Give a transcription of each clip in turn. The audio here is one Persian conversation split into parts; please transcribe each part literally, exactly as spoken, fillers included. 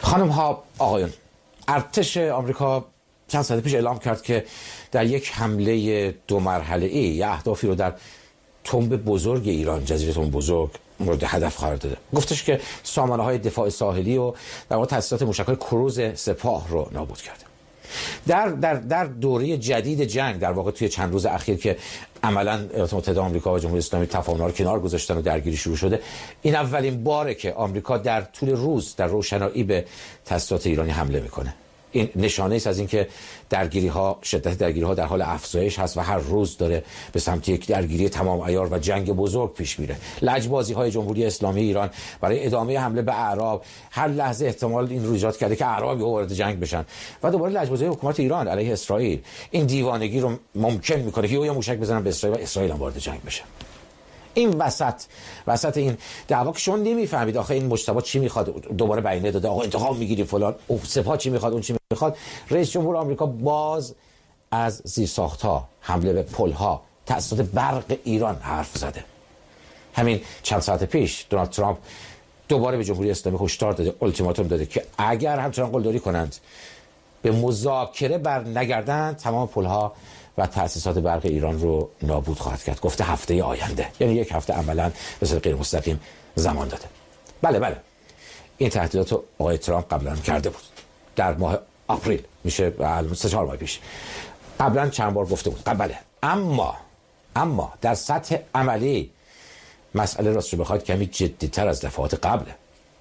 خانم ها آقایون، ارتش آمریکا چند ساعت پیش اعلام کرد که در یک حمله دو مرحله ای یه اهدافی رو در تنب بزرگ ایران، جزیره تنب بزرگ، مورد هدف قرار داده. گفتش که سامانه های دفاع ساحلی و در واقع تاسیسات موشک‌های کروز سپاه رو نابود کرده. در در در دوره جدید جنگ، در واقع توی چند روز اخیر که عملاً ایالات متحده آمریکا و جمهوری اسلامی تفاهم‌ها رو کنار گذاشتن و درگیری شروع شده، این اولین باره که آمریکا در طول روز در روشنایی به تاسیسات ایرانی حمله میکنه. این نشانه است از اینکه درگیری ها، شدت درگیری ها در حال افزایش هست و هر روز داره به سمت یک درگیری تمام عیار و جنگ بزرگ پیش میره. لجبازی های جمهوری اسلامی ایران برای ادامه حمله به اعراب، هر لحظه احتمال این رو ایجاد کرده که اعراب وارد جنگ بشن و دوباره لجبازی حکومت ایران علیه اسرائیل این دیوانگی رو ممکن میکنه که یه موشک بزنن به اسرائیل و اسرائیل هم وارد جنگ بشه. این وسط وسط این دعوا که شما نمیفهمید آخه این مجتبی چی میخواد، دوباره بیانیه داده آقا انتقام میگیریم فلان، او سپاه چی میخواد، اون چی میخواد. رئیس جمهور آمریکا باز از زیرساخت‌ها، حمله به پل‌ها، تأسیسات برق ایران حرف زده. همین چند ساعت پیش دونالد ترامپ دوباره به جمهوری اسلامی هشدار داده، التیماتوم داده که اگر همچنان قلدری کنند به مذاکره بر نگردند تمام پل‌ها و تأسیسات برق ایران رو نابود خواهد کرد. گفته هفته آینده، یعنی یک هفته عملاً به صورت غیر مستقیم زمان داده. بله بله این تهدیدات رو آقای ترامپ قبلا کرده بود در ماه آپریل، میشه سه چهار ماه پیش، قبلا چند بار گفته بود. بله اما اما در سطح عملی مسئله راستش رو بخواید کمی جدی‌تر از دفعات قبله.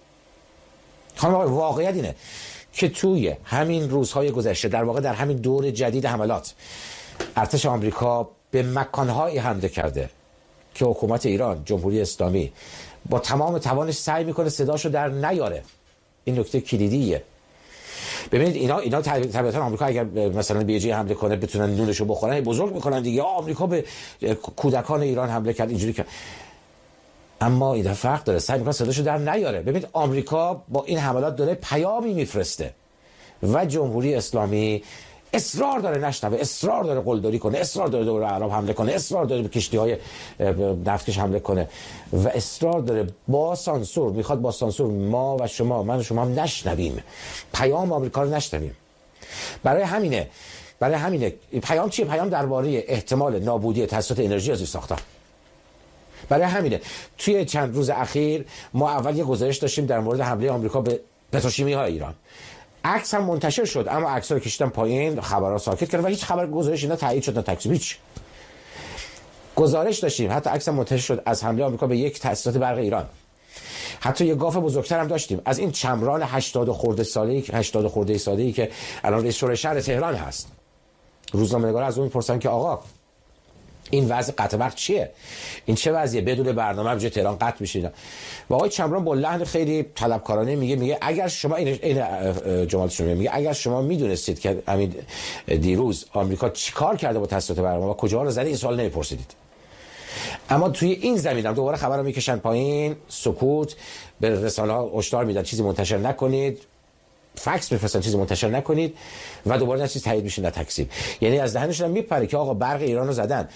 خانم آقای، واقعیت اینه که توی همین روزهای گذشته، در واقع در همین دور جدید حملات، ارتش آمریکا به مکان‌هایی حمله کرده که حکومت ایران، جمهوری اسلامی با تمام توانش سعی میکنه صداشو در نیاره. این نکته کلیدیه. ببینید اینا اینا طبیعتا آمریکا اگر مثلا به جای حمله کنه بتونن نونشو بخورن، بزرگ میکنن دیگه. آمریکا به کودکان ایران حمله کرد اینجوری که، اما این فرق داره، سعی میکنه صداشو در نیاره. ببینید آمریکا با این حملات داره پیامی میفرسته و جمهوری اسلامی اصرار داره نشنوه، اصرار داره قلدری کنه، اصرار داره دوباره عرب حمله کنه، اصرار داره به کشتی‌های نفتکش حمله کنه و اصرار داره با سانسور، میخواد با سانسور ما و شما، من و شما هم نشنویم، پیام آمریکا رو نشنویم. برای همینه برای همینه پیام چیه؟ پیام درباره احتمال نابودی تأسیسات انرژی از این ساختار. برای همینه توی چند روز اخیر ما اول یه گزارش داشتیم در مورد حمله آمریکا به پتروشیمی‌های ایران. عکس هم منتشر شد اما عکس‌ها رو کشیدن پایین، خبرها ساکت کردن و هیچ خبر گزارش اینا تایید شد نه تکذیب. هیچ گزارش داشتیم، حتی عکس هم منتشر شد از حمله آمریکا به یک تأسیسات برق ایران. حتی یه گاف بزرگتر هم داشتیم از این چمران هشتاد خورده ساله‌ای که هشتاد خورده ساله‌ای که الان رئیس شورای شهر تهران هست. روزنامه‌نگارا از اون می‌پرسن که آقا این وضع قطع برق چیه؟ این چه وضعیه؟ بدون برنامه به تهران قطع میشه. و آقای چمران با لحن خیلی طلبکارانه میگه میگه اگر شما این این جملاتش میگه اگر شما میدونستید که همین دیروز آمریکا چیکار کرده با تاسیسات برق و کجا رو زده، این سوال نمیپرسیدید. اما توی این زمینم دوباره خبر رو میکشن پایین، سکوت، به رسانه‌ها هشدار میدن چیزی منتشر نکنید، فکس میفرستن چیزی منتشر نکنید و دوباره نه چیز تایید میشه نه تکذیب. یعنی از دهنشون میپره که آقا برق ایران رو زدن.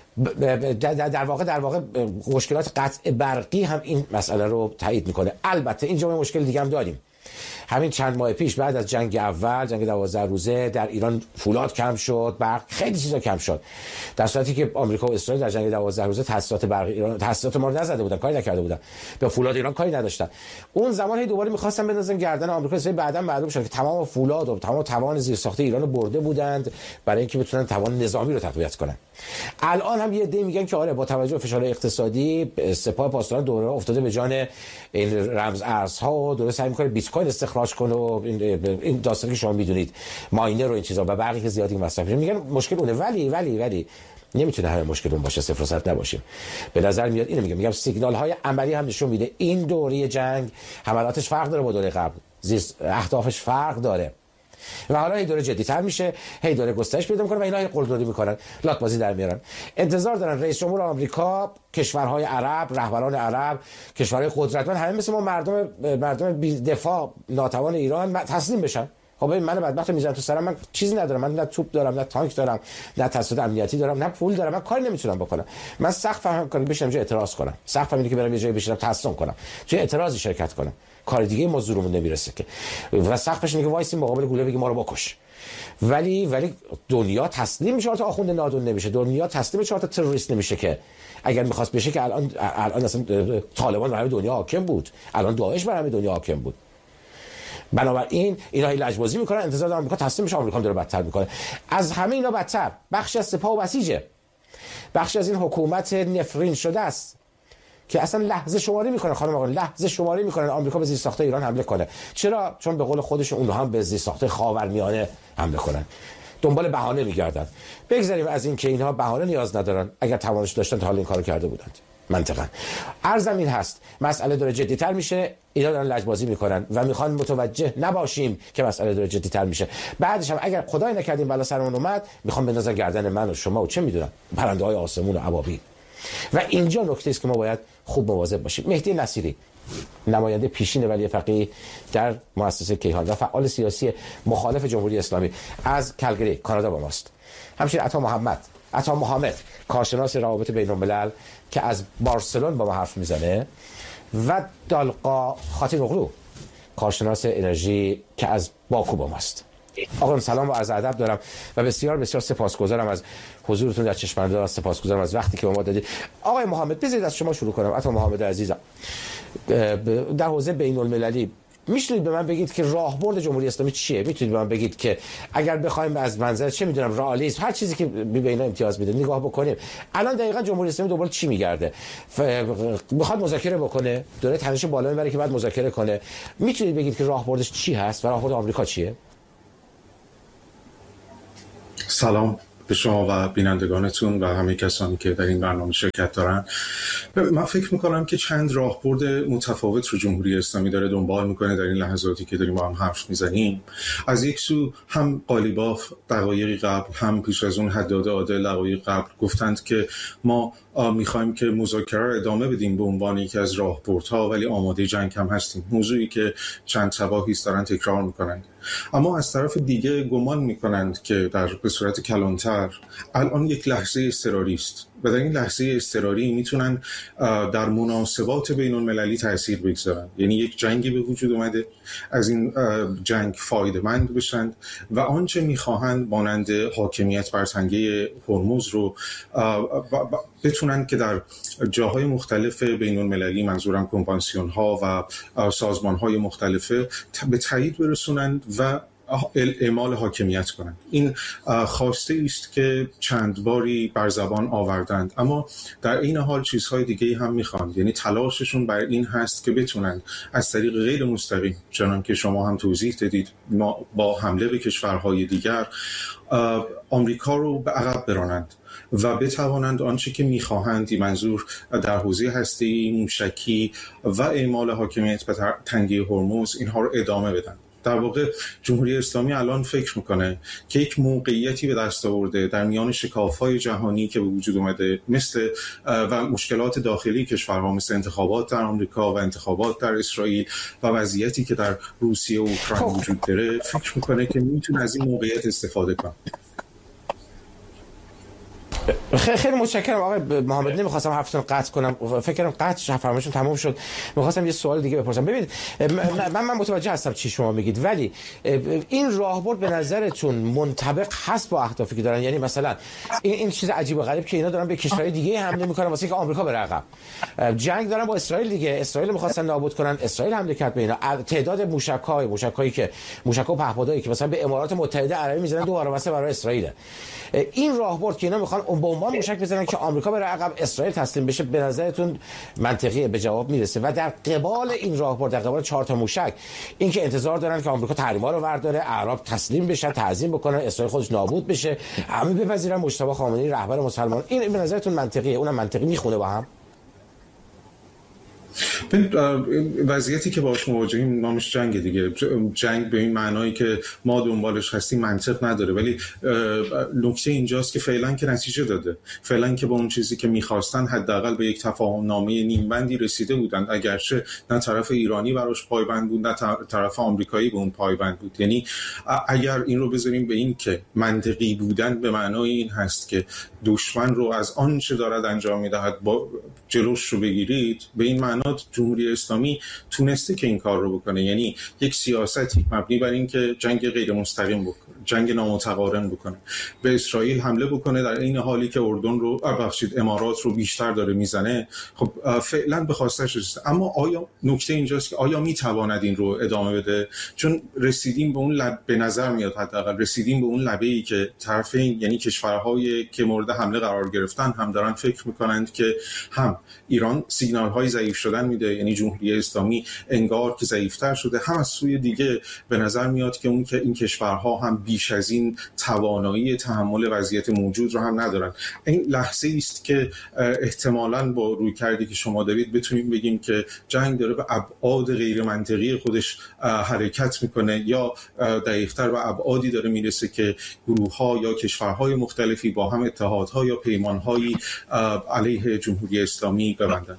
در واقع در واقع مشکلات قطع برقی هم این مسئله رو تایید میکنه. البته اینجا ما مشکل دیگه هم داریم. همین چند ماه پیش بعد از جنگ اول، جنگ دوازده روزه، در ایران فولاد کم شد، برق خیلی چیزا کم شد، در صورتی که آمریکا و اسرائیل در جنگ دوازده روزه تاسیسات برق ایران، تاسیسات ما رو نزده بودن، کاری نکرده بودن، به فولاد ایران کاری نداشتن. اون زمان هی دوباره می‌خواستن بندازن گردن آمریکا. اسرائیل بعداً معلوم شد که تمام فولاد و تمام توان زیرساخت ایران رو برده بودند برای اینکه بتونن توان نظامی رو تقویت کنن. الان هم یه عده میگن که آره با توجه به فشار اقتصادی سپاه پاسداران دوره افتاده به جان این رمز ارزها و دوره سعی می‌کنه بیت کوین استخراج کنه و این داستانی که شما میدونید، ماینر و این چیزا و برقی که زیادی مصرف میشه. میگن مشکل اونه، ولی ولی ولی نمیتونه همه مشکل اون باشه، صفر و صد نباشیم. به نظر میاد اینو میگم میگم سیگنال های عملی هم نشون میده این دوره جنگ حملاتش فرق داره با دوره قبل، اهدافش فرق داره و حالا هی دوره جدی‌تر میشه، هی دوره گسترش پیدا میکنه و اینا هی قلدری میکنن، لات بازی در میارن. انتظار دارن رئیس جمهور آمریکا، کشورهای عرب، رهبران عرب، کشورهای قدرتمند همه مثل ما مردم مردم دفاع ناتوان ایران تسلیم بشن. خب من بدبخت میذارم تو سرم، من چیزی ندارم، من نه توپ دارم، نه تانک دارم، نه تسلط امنیتی دارم، نه پول دارم، من کاری نمیتونم بکنم. من سقف هم کاری بشم جای اعتراض کنم، سقف هم اینه که برم یه جایی بشینم تحصیل کنم، توی اعتراضی شرکت کنم. کار دیگه ما زورمون نمیرسه که و سقفش اینه که وایسی مقابل گلوله بگی ما رو بکش. ولی ولی دنیا تسلیم چهار تا آخوند نادون نمیشه، دنیا تسلیم چهار تا تروریست نمیشه که اگر میخواست بشه که الان الان اصلا طالبان بر همه دنیا حاکم بود، الان داعش بر همه دنیا حاکم بود. بنابراین اینا لجبازی میکنن، انتظار دارن آمریکا تسلیم بشه، آمریکا داره بدتر میکنه. از همه اینا بدتر بخش از سپاه و بسیجه، بخش از این حکومت نفرین شده است که اصلا لحظه شماری میکنن، خانم آقا لحظه شماری میکنن آمریکا به زیرساخت ایران حمله کنه. چرا؟ چون به قول خودشون اون هم به زیرساخت خاورمیانه حمله کنن، دنبال بهانه میگردن. بگذاریم از این که اینها بهانه نیاز ندارن، اگر توانش داشتن تا حالا این کارو کرده بودند. منطقاً عرضم این هست مسئله داره جدی‌تر میشه، اینا دارن لجبازی میکنن و میخوان متوجه نباشیم که مسئله داره جدی‌تر میشه. بعدش هم اگر خدای نکردیم بلا سرمون اومد میخوان بندازن گردن من و شما و چه میدونم پرنده‌های آسمون و ابابیل. و اینجا نکته است که ما باید خوب مواظب باشیم. مهدی نصیری نماینده پیشین ولی فقیه در مؤسسه کیهان و فعال سیاسی مخالف جمهوری اسلامی از کلگری کانادا با ماست. همچنین عطا محمد عطا محمد کارشناس روابط بین الملل که از بارسلون با ما حرف میزنه و دالقا خاطر اغلو کارشناس انرژی که از باکو با ماست. آقا سلام و عرض ادب دارم و بسیار بسیار سپاسگزارم از حضورتون در چشمانداز، سپاسگزارم از وقتی که با ما دادید. آقای محمد بذارید از شما شروع کنم. عطا محمد عزیزم در حوزه بین المللی میتونید به من بگید که راهبرد جمهوری اسلامی چیه؟ میتونید به من بگید که اگر بخوایم از منظر چه میدونم رئالیسم هر چیزی که به اینا امتیاز میده نگاه بکنیم، الان دقیقاً جمهوری اسلامی دنبال چی میگرده؟ میخواد مذاکره بکنه، داره تنش بالا میبره که بعد مذاکره کنه. میتونید بگید که راهبردش چی هست و راهبرد آمریکا چیه؟ سلام به شما و بینندگانتون و همه کسانی که در این برنامه شرکت دارن. من فکر میکنم که چند راهبرد متفاوت رو جمهوری اسلامی داره دنبال میکنه در این لحظاتی که داریم با هم حرف میزنیم. از یک سو هم قالیباف دقایقی قبل، هم پیش از اون حداد عادل دقایق قبل گفتند که ما میخوایم که مذاکره رو ادامه بدیم به عنوان یکی از راهبردها، ولی آماده جنگ هم هستیم. موضوعی که چند شباهی است دارن تکرار میکنند. اما از طرف دیگه گمان میکنند که در به صورت کلانتر الان یک لحظه اضطراری است و در این لحظه اضطراری میتونن در مناسبات بین المللی تاثیر بگذارن. یعنی یک جنگی به وجود اومده، از این جنگ فایده مند بشن و آنچه میخواهند مانند حاکمیت بر تنگه هرمز رو بتونن که در جاهای مختلف بین المللی، منظورم کنوانسیون ها و سازمان های مختلفه، به تایید برسونند و اعمال حاکمیت کنند. این خواسته است که چند باری بر زبان آوردند، اما در این حال چیزهای دیگه هم میخواند. یعنی تلاششون بر این هست که بتونند از طریق غیر مستقیم، چنان که شما هم توضیح دادید، با حمله به کشورهای دیگر آمریکا رو به عقب برانند و بتوانند آنچه که میخواهند، منظور در حوزه هسته‌ای، موشکی و اعمال حاکمیت به تنگه هرمز، اینها رو ادامه بدن. در واقع جمهوری اسلامی الان فکر میکنه که یک موقعیتی به دست آورده در میان شکاف‌های جهانی که به وجود اومده، مثل و مشکلات داخلی کشورها مثل انتخابات در آمریکا و انتخابات در اسرائیل و وضعیتی که در روسیه و اوکراین وجود داره، فکر میکنه که میتونه از این موقعیت استفاده کنه. خیلی خیلی متشکرم آقای محمد. نمیخواستم حرفتون قطع کنم، فکر کنم قطع فرمایشتون تموم شد. میخواستم یه سوال دیگه بپرسم. ببینید من من متوجه هستم چی شما میگید، ولی این راهبرد به نظرتون منطبق هست با اهدافی که دارن؟ یعنی مثلا این این چیز عجیب و غریب که اینا دارن به کشورهای دیگه حمله میکنن واسه اینکه آمریکا بره عقب. جنگ دارن با اسرائیل دیگه، اسرائیل میخواستن نابود کنن، اسرائیل حمله کرد به اینا. تعداد موشک‌های موشک‌هایی که موشک و پهپادایی که مثلا به امارات متحده عربی میزنن دو واسه برای اسرائیل. این راهبرد که اینا میخوان به عنوان موشک بزنن که آمریکا بره عقب، اسرائیل تسلیم بشه، به نظرتون منطقیه؟ به جواب میرسه؟ و در قبال این راهبرد، در قبال چهار تا موشک، این که انتظار دارن که آمریکا تحریم‌ها رو ورداره، اعراب تسلیم بشن، تعظیم بکنن، اسرائیل خودش نابود بشه، همه بپذیرن مجتبی خامنه‌ای رهبر مسلمان. این به نظرتون منطقیه؟ اونم منطقی میخونه با هم؟ وضعیتی که باهاش مواجهیم نامش جنگ دیگه. جنگ به این معنایی که ما دنبالش هستیم منطق نداره، ولی نکته اینجاست که فعلا که نتیجه داده، فعلا که به اون چیزی که می‌خواستن حداقل به یک تفاهم نامه نیمبندی رسیده بودند، اگرچه نه طرف ایرانی براش پایبند بود نه طرف آمریکایی به اون پایبند بود. یعنی اگر این رو بذاریم به این که منطقی بودن به معنای این هست که دشمن رو از آنچه دارد انجام می‌دهد با جلوش رو بگیرید، به این معنی جمهوری اسلامی تونسته که این کار رو بکنه، یعنی یک سیاستی مبنی بر این که جنگ غیر مستقیم بکنه، جنگ نامتقارن بکنه، به اسرائیل حمله بکنه در این حالی که اردن رو ببخشید امارات رو بیشتر داره میزنه. خب فعلا به خواستش رسیده. اما آیا نکته اینجاست که آیا میتواند این رو ادامه بده؟ چون رسیدیم به اون لب، به نظر میاد حداقل رسیدیم به اون لبه‌ای که طرفین یعنی کشورهای که مورد حمله قرار گرفتن هم دارن فکر میکنند که هم ایران سیگنال های ضعیف شدن میده، یعنی جمهوری اسلامی انگار که ضعیفتر شده، هم از سوی دیگه به نظر میاد که اون که این کشورها هم بیش از این توانایی تحمل وضعیت موجود رو هم ندارن. این لحظه است که احتمالاً با رویکردی که شما دارید بتونیم بگیم که جنگ داره به ابعاد غیر منطقی خودش حرکت میکنه، یا دقیق‌تر به ابعادی داره میرسه که گروه‌ها یا کشورهای مختلفی با هم اتحادها یا پیمان‌هایی علیه جمهوری اسلامی ببندن.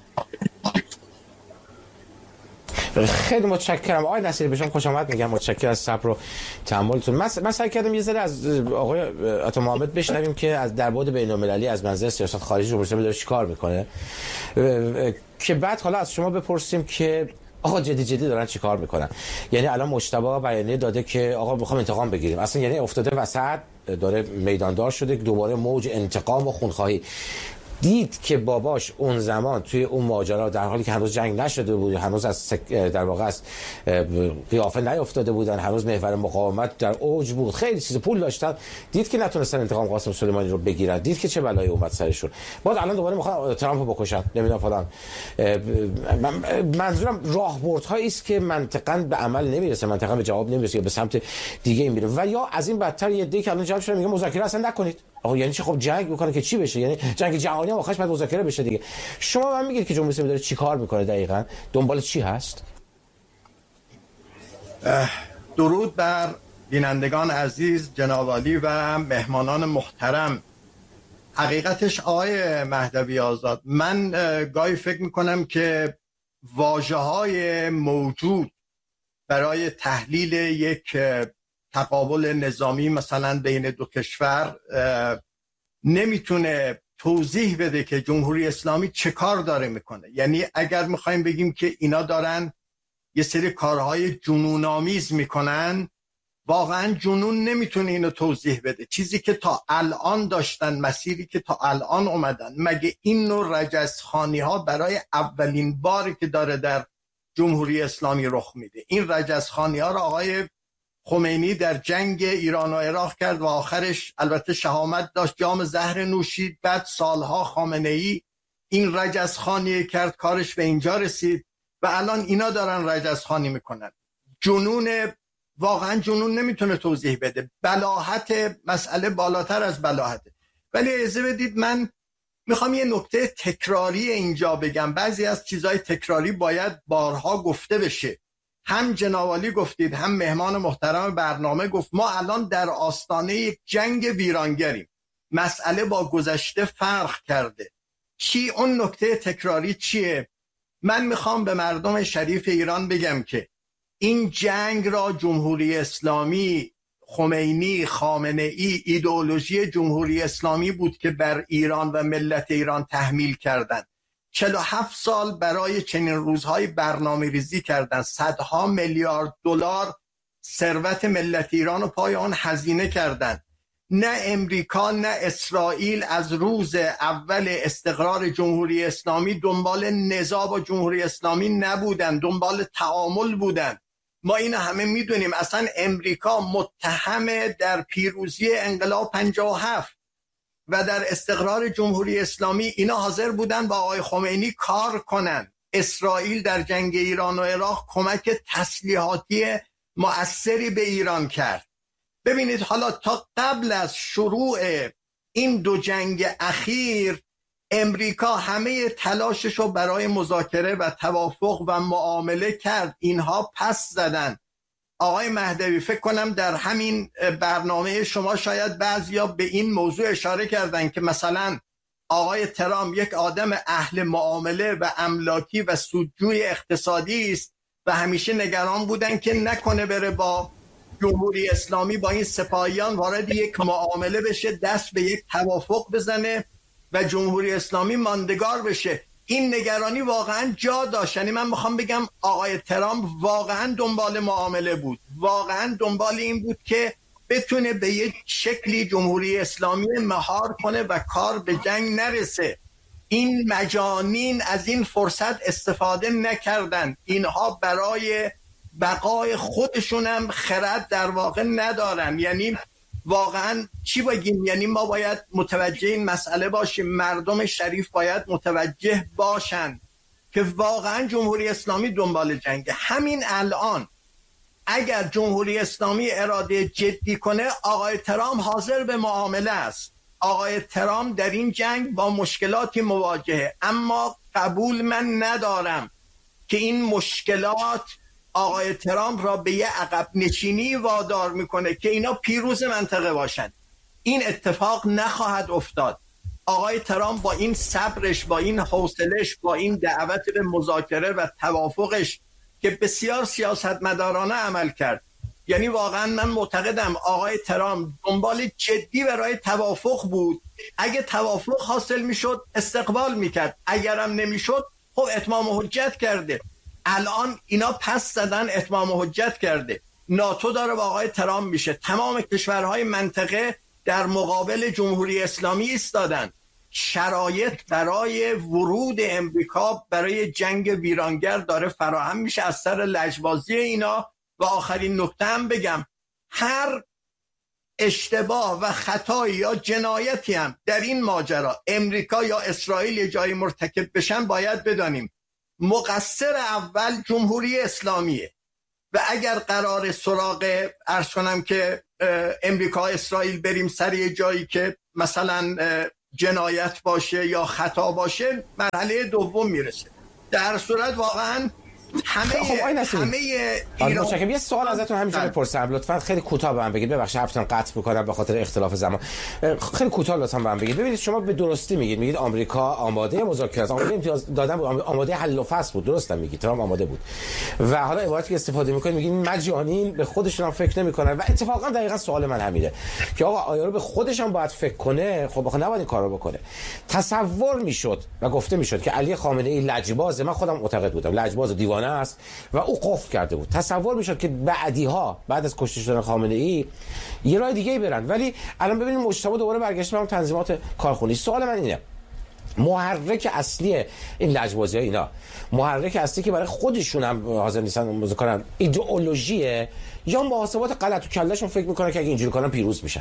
خیلی متشکرم آقای نصیری، به شما خوش آمد میگم. متشکرم از صبر و تحملتون. من من سعی کردم یه ذره از آقای عطا محمد بشنویم که از در بعد بین‌المللی از منظر سیاست خارجی جمهوری اسلامی داره چیکار میکنه، که بعد حالا از شما بپرسیم که آقا جدی جدی دارن چیکار میکنن. یعنی الان مجتبی بیانیه داده که آقا میخوام انتقام بگیریم، اصلا یعنی افتاده وسط، داره میداندار شده دوباره موج انتقام و خونخواهی. دید که باباش اون زمان توی اون ماجرا در حالی که هنوز جنگ نشده بود، هنوز از سک... در واقع از قیافه نیافتاده بودن، هنوز محور مقاومت در اوج بود، خیلی چیز پول داشتن، دید که نتونستن انتقام قاسم سلیمانی رو بگیرن، دید که چه بلایی اومد سرشون، بعد الان دوباره میخوان ترامپ رو بکشن، نمیدونم فلان. منظورم راهبردهایی است که منطقاً به عمل نمیرسه، منطقاً به جواب نمیرسه، یا به سمت دیگه میره. و یا از این بدتر یه دیگه که الان جواب شده میگه مذاکره اصلا نکنید. آقا یعنی چی؟ خب جنگ میکنه که چی بشه؟ یعنی جنگ جهانی هم آخرش باید مذاکره بشه دیگه. شما من میگید که جمهوری اسلامی داره چیکار میکنه دقیقاً؟ دنبال چی هست؟ درود بر بینندگان عزیز، جناب عالی و مهمانان محترم. حقیقتش آقای مهدوی آزاد، من گاهی فکر میکنم که واژه‌های موجود برای تحلیل یک تقابل نظامی مثلا بین دو کشور نمیتونه توضیح بده که جمهوری اسلامی چه کار داره میکنه. یعنی اگر میخوایم بگیم که اینا دارن یه سری کارهای جنون‌آمیز میکنن، واقعا جنون نمیتونه اینو توضیح بده. چیزی که تا الان داشتن، مسیری که تا الان اومدن، مگه این نوع رجزخوانی ها برای اولین باری که داره در جمهوری اسلامی رخ میده؟ این رجزخوانی ها رو آقای خمینی در جنگ ایران و عراق کرد و آخرش البته شهامت داشت، جام زهر نوشید. بعد سالها خامنه‌ای این رجزخوانی کرد، کارش به اینجا رسید و الان اینا دارن رجزخوانی میکنن. جنون، واقعا جنون نمیتونه توضیح بده. بلاهت مسئله بالاتر از بلاهته. ولی اجازه بدید من میخوام یه نکته تکراری اینجا بگم. بعضی از چیزهای تکراری باید بارها گفته بشه. هم جناب عالی گفتید، هم مهمان محترم برنامه گفت، ما الان در آستانه یک جنگ ویرانگریم. مسئله با گذشته فرق کرده. چی اون نکته تکراری چیه؟ من میخوام به مردم شریف ایران بگم که این جنگ را جمهوری اسلامی، خمینی، خامنه ای، ایدئولوژی جمهوری اسلامی بود که بر ایران و ملت ایران تحمیل کردند. چهل و هفت سال برای چنین روزهای برنامه ریزی کردن، صدها میلیارد دلار ثروت ملت ایران رو پای آن هزینه کردند. نه امریکا نه اسرائیل از روز اول استقرار جمهوری اسلامی دنبال نزاع با جمهوری اسلامی نبودن، دنبال تعامل بودن. ما این همه میدونیم. اصلا امریکا متهم در پیروزی انقلاب پنجاه و هفت و در استقرار جمهوری اسلامی اینا حاضر بودن با آقای خمینی کار کنن. اسرائیل در جنگ ایران و عراق کمک تسلیحاتی مؤثری به ایران کرد. ببینید حالا تا قبل از شروع این دو جنگ اخیر امریکا همه تلاششو برای مذاکره و توافق و معامله کرد. اینها پس زدن. آقای مهدوی فکر کنم در همین برنامه شما شاید بعضیا به این موضوع اشاره کردن که مثلا آقای ترامپ یک آدم اهل معامله و املاکی و سودجوی اقتصادی است و همیشه نگران بودن که نکنه بره با جمهوری اسلامی، با این سپاهیان وارد یک معامله بشه، دست به یک توافق بزنه و جمهوری اسلامی ماندگار بشه. این نگرانی واقعا جا داشت. یعنی من میخوام بگم آقای ترامپ واقعا دنبال معامله بود، واقعا دنبال این بود که بتونه به یک شکلی جمهوری اسلامی مهار کنه و کار به جنگ نرسه. این مجانین از این فرصت استفاده نکردن. اینها برای بقای خودشون هم خرد در واقع ندارن. یعنی واقعا چی بگیم؟ یعنی ما باید متوجه این مسئله باشیم، مردم شریف باید متوجه باشن که واقعا جمهوری اسلامی دنبال جنگه. همین الان اگر جمهوری اسلامی اراده جدی کنه، آقای ترامپ حاضر به معامله است. آقای ترامپ در این جنگ با مشکلاتی مواجهه، اما قبول من ندارم که این مشکلات آقای ترامپ را به یه عقب نشینی وادار میکنه که اینا پیروز منطقه باشن. این اتفاق نخواهد افتاد. آقای ترامپ با این صبرش، با این حوصله‌اش، با این دعوت به مذاکره و توافقش که بسیار سیاستمدارانه عمل کرد، یعنی واقعا من معتقدم آقای ترامپ دنبال جدی برای توافق بود. اگه توافق حاصل میشد استقبال میکرد، اگرم نمیشد خب اتمام حجت کرده. الان اینا پس زدن، اتمام حجت کرده. ناتو داره با آقای ترامپ میشه، تمام کشورهای منطقه در مقابل جمهوری اسلامی ایستادن. شرایط برای ورود امریکا برای جنگ ویرانگر داره فراهم میشه از سر لجبازی اینا. و آخرین نکته هم بگم، هر اشتباه و خطایی یا جنایتی هم در این ماجرا امریکا یا اسرائیل یه جایی مرتکب بشن، باید بدانیم مقصر اول جمهوری اسلامیه. و اگر قرار سراغ عرض کنم که امریکا اسرائیل بریم سر یه جایی که مثلا جنایت باشه یا خطا باشه، مرحله دوم میرسه. در صورت واقعا همه خب همه ایران متشکرم. یه سوال ازتون همینجا بپرسم لطفاً، خیلی کوتاه به من بگید. ببخشید حرفتون قطع می‌کنم به خاطر اختلاف زمان. خیلی کوتاه لطفاً به من بگید. ببینید شما به درستی میگید میگید آمریکا آماده مذاکرات، آماده امتیاز دادن بود، آماده حل و فصل بود. درسته میگید ترامپ آماده بود. و حالا عبارتی که استفاده می‌کنید میگید مجانین به خودشون هم فکر نمی‌کنن. و اتفاقا دقیقاً سوال من همینه که آقا آیا رو به خودش هم باید فکر کنه؟ خب آخه نباید این کارو بکنه. تصور میشد و گفته میشد که علی خامنه‌ای لجبازه. من خودم معتقد بودم لجباز و دیوانه است و او قفل کرده بود. تصور میشد که بعدی‌ها بعد از کشته شدن خامنه‌ای یه راه دیگه برن. ولی الان ببینید مجتمع دوباره برگشت به تنظیمات کارخونی. سوال من اینه، محرک اصلی این لجبازی‌ها اینا، محرک اصلی که برای خودشون هم حاضر نیستن مذاکره، ایدئولوژیه یا محاسبات غلط تو کلهشون فکر میکنن که اگه اینجوری کنن پیروز میشن؟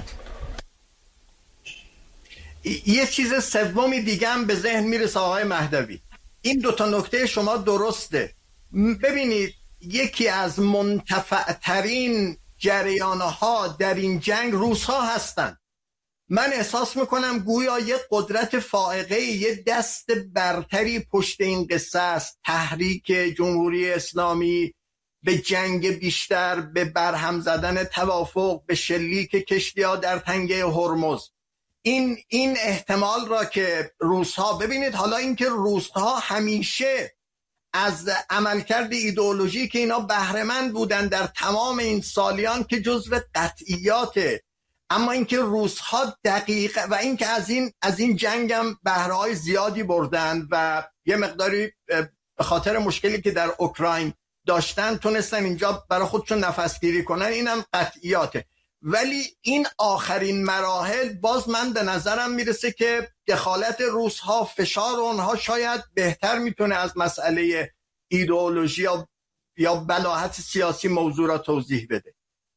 یه چیز سومی دیگه هم به ذهن میرسه آقای مهدوی. این دو تا نکته شما درسته. ببینید یکی از منتفع‌ترین جریان‌ها در این جنگ روس‌ها هستند. من احساس میکنم گویا یه قدرت فائقه، یه دست برتری پشت این قصه است. تحریک جمهوری اسلامی به جنگ بیشتر، به برهم زدن توافق، به شلیک کشتی‌ها در تنگه هرمز. این این احتمال را که روس‌ها، ببینید حالا اینکه روس‌ها همیشه از عملکرد ایدئولوژی که اینا بهره‌مند بودن در تمام این سالیان که جزو قطعیاته، اما اینکه روس‌ها دقیق و اینکه از این از این جنگ هم بهره‌های زیادی بردن و یه مقداری به خاطر مشکلی که در اوکراین داشتن تونستن اینجا برای خودشون نفسگیری کنن، اینم قطعیاته. ولی این آخرین مراحل باز من به نظرم میرسه که دخالت روس‌ها، فشار اونها شاید بهتر میتونه از مسئله ایدئولوژی یا یا بلاهت سیاسی موضوع را توضیح بده.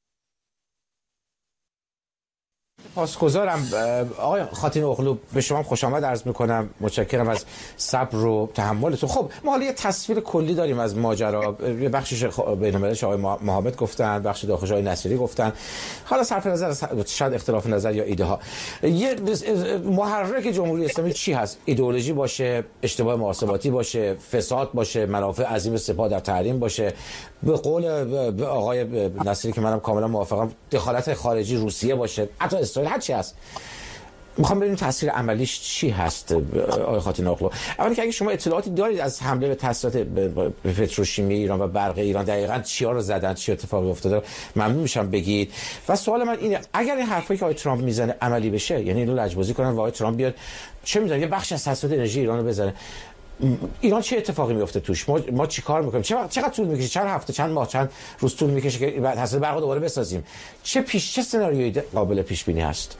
پاسگزارم آقای خاتین اغلو، به شما خوش آمد عرض میکنم. متشکرم از صبر و تحملتون. خب ما حالا یه تصویر کلی داریم از ماجرا. یه بخشش بین‌المللی آقای محمد گفتن، بخش داخلش آقای نصیری گفتن. حالا صرف نظر شاید اختلاف نظر یا ایده ها، یه محرک جمهوری اسلامی چی هست؟ ایدئولوژی باشه، اشتباه محاسباتی باشه، فساد باشه، منافع عظیم سپاه در تحریم باشه، به قول آقای نصیری که منم کاملا موافقم دخالت خارجی روسیه باشه، حتی اسرائیل، هر چی هست. میخوام ببینیم تاثیر عملیش چی هست آقای خاتین اغلو. اولی که اگه شما اطلاعاتی دارید از حمله به تاسیسات پتروشیمی ایران و برق ایران، دقیقاً چیا رو زدن، چه اتفاقی افتاده، ممنون میشم بگید. و سوال من اینه، اگر این حرفایی که آقای ترامپ میزنه عملی بشه، یعنی اینو لجبازی کنن و آقای ترامپ بیاد چه میدونم یه بخش از تاسیسات انرژی ایران رو بزنه، ایران چه اتفاقی میفته توش؟ ما ما چیکار میکنیم؟ چقدر چقدر طول میکشه؟ چند هفته، چند ماه، چند روز طول میکشه که بعد حاصل برق دوباره بسازیم؟ چه پیش چه سناریویی قابل پیش بینی هست؟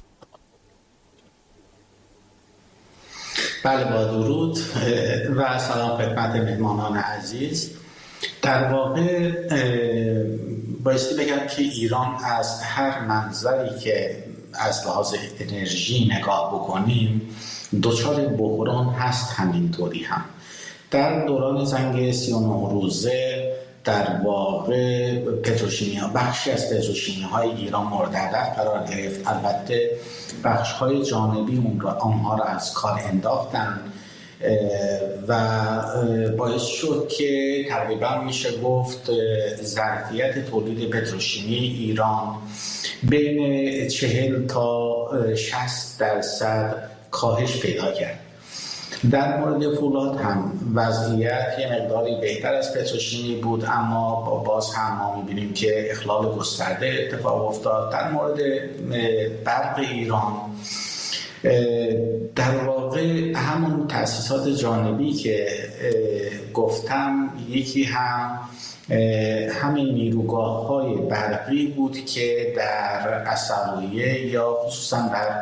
بله، با درود و سلام خدمت مهمانان عزیز. در واقع بایستی بگم که ایران از هر منظری که از لحاظ انرژی نگاه بکنیم دچار بحران هست. همینطوری هم در دوران جنگ سی و نه روزه در واقع پتروشیمی بخشی از پتروشیمی های ایران مورد هدف قرار گرفت. البته بخش های جانبی اون را آنها را از کار انداختن و باعث شد که تقریبا میشه گفت ظرفیت تولید پتروشیمی ایران بین چهل تا شصت درصد کاهش پیدا کرد. در مورد فولاد هم وضعیت یه مقداری بهتر از پتروشیمی بود، اما باز هم ما می‌بینیم که اخلال گسترده اتفاق افتاد. در مورد برق ایران در واقع همون تأسیسات جانبی که گفتم، یکی هم همین نیروگاه‌های برقی بود که در عصبویه یا خصوصا در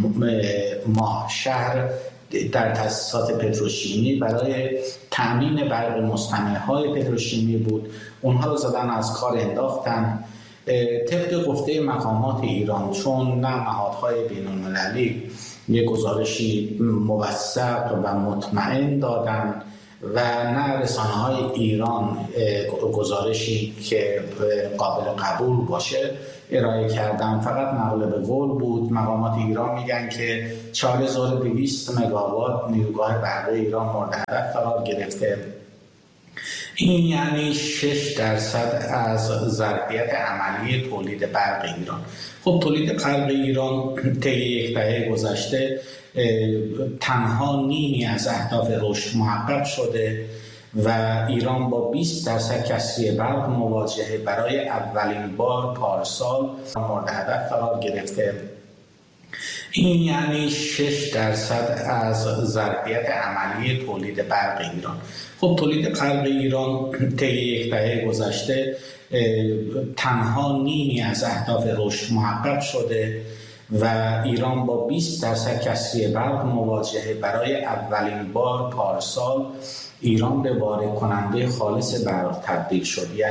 ماهشهر در تأسیسات پتروشیمی برای تامین برق مصطنع‌های پتروشیمی بود. اونها رو زدن از کار انداختن. طبق گفته مقامات ایران، چون نه نهادهای بین‌المللی یک گزارشی موثق و مطمئن دادن و نه رسانه‌های ایران گزارشی که قابل قبول باشه ارائه کردن، فقط نقل به قول بود. مقامات ایران میگن که چهار هزار و دویست مگاوات نیروگاه برقی ایران مورد هدف قرار گرفته. این یعنی شش درصد از ظرفیت عملی تولید برق ایران. خب تولید برق ایران طی یک دهه گذشته تنها نیمی از اهداف رشد محقق شده و ایران با بیست درصد کسری برق مواجهه. برای اولین بار پارسال مورد هدف قرار گرفته. این یعنی شش درصد از ظرفیت عملی تولید برق ایران. خب تولید برق ایران طی یک دهه گذشته تنها نیمی از اهداف رشد محقق شده و ایران با بیست درصد کسری برق مواجهه. برای اولین بار پارسال ایران به وارد کننده خالص برق تبدیل شد.